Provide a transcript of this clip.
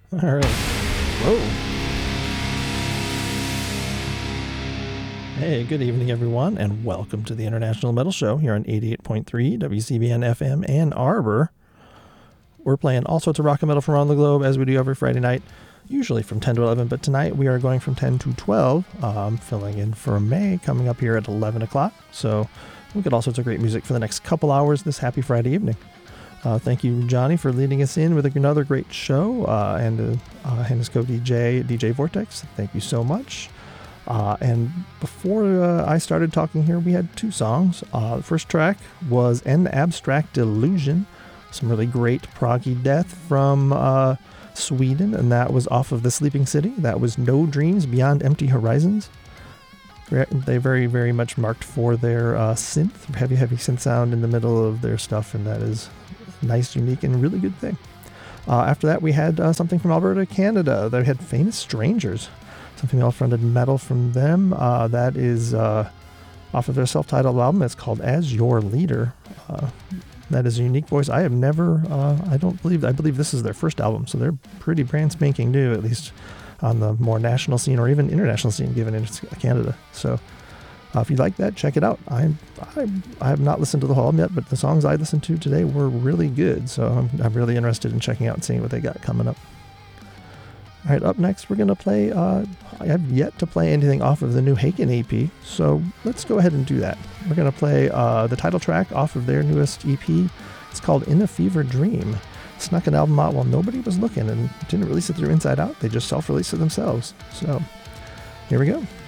All right. Whoa. Hey, good evening, everyone, and welcome to the International Metal Show here on 88.3 WCBN FM Ann Arbor. We're playing all sorts of rock and metal from around the globe, as we do every Friday night, usually from 10 to 11, but tonight we are going from 10 to 12. Filling in for May, coming up here at 11 o'clock. So we'll get all sorts of great music for the next couple hours this happy Friday evening. Thank you, Johnny, for leading us in with another great show, and his co-DJ, DJ Vortex. Thank you so much. And before I started talking here, we had two songs. The first track was An Abstract Illusion, some really great proggy death from Sweden, and that was off of The Sleeping City. That was No Dreams Beyond Empty Horizons. They very, very much marked for their synth, heavy synth sound in the middle of their stuff, and that is nice, unique, and really good thing. After that, we had something from Alberta, Canada. They had Famous Strangers, some female-fronted metal from them. That is off of their self-titled album. It's called As Your Leader. That is a unique voice. I have never, I believe this is their first album, so they're pretty brand spanking new, at least on the more national scene or even international scene, given it's Canada. So if you like that, check it out. I have not listened to the whole album yet, but the songs I listened to today were really good, so I'm really interested in checking out and seeing what they got coming up. All right, up next, we're going to play, I have yet to play anything off of the new Haken EP, so let's go ahead and do that. We're going to play the title track off of their newest EP. It's called In a Fever Dream. Snuck an album out while nobody was looking and didn't release it through Inside Out. They just self-released it themselves. So, here we go.